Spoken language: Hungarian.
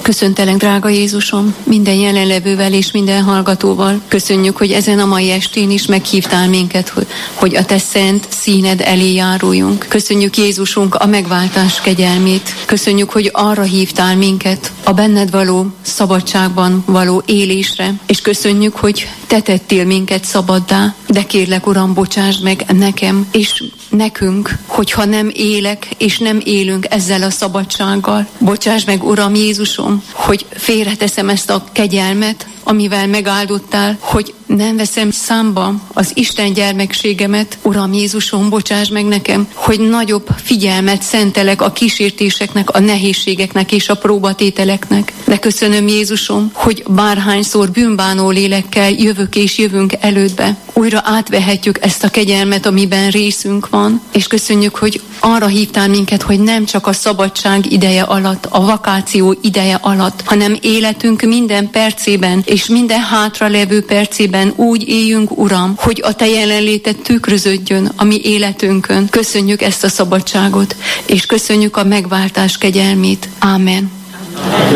Köszöntelek, drága Jézusom, minden jelenlevővel és minden hallgatóval. Köszönjük, hogy ezen a mai estén is meghívtál minket, hogy a te szent színed elé járuljunk. Köszönjük, Jézusunk, a megváltás kegyelmét. Köszönjük, hogy arra hívtál minket, a benned való szabadságban való élésre. És köszönjük, hogy te tettél minket szabaddá. De kérlek, Uram, bocsásd meg nekem és nekünk, hogyha nem élek és nem élünk ezzel a szabadsággal. Bocsáss meg, Uram Jézusom, hogy félreteszem ezt a kegyelmet, amivel megáldottál, hogy nem veszem számba az Isten gyermekségemet. Uram Jézusom, bocsáss meg nekem, hogy nagyobb figyelmet szentelek a kísértéseknek, a nehézségeknek és a próbatételeknek. De köszönöm, Jézusom, hogy bárhányszor bűnbánó lélekkel jövök és jövünk elődbe, újra átvehetjük ezt a kegyelmet, amiben részünk van, és köszönjük, hogy arra hívtál minket, hogy nem csak a szabadság ideje alatt, a vakáció ideje alatt, hanem életünk minden percében és minden hátralevő percében úgy éljünk, Uram, hogy a te jelenléted tükröződjön a mi életünkön. Köszönjük ezt a szabadságot, és köszönjük a megváltás kegyelmét. Ámen.